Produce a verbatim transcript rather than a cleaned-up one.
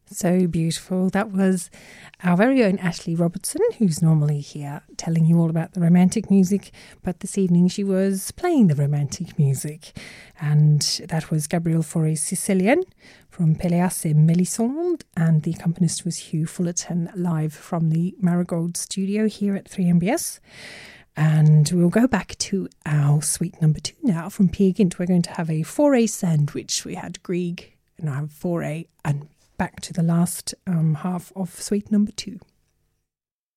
So beautiful. That was our very own Ashley Robertson, who's normally here telling you all about the romantic music, but this evening she was playing the romantic music. And that was Gabriel Fauré Sicilienne from Péléas et Mélisande, and the accompanist was Hugh Fullerton, live from the Marigold studio here at three M B S. And we'll go back to our suite number two now from Peer Gynt. We're going to have a Fauré sandwich. We had Grieg, and I have Fauré, and back to the last um, half of suite number two.